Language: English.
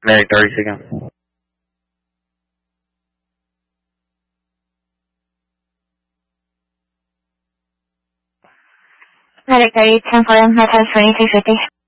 Maybe 30 seconds. Medic 30, 10 for them, my time's 2650.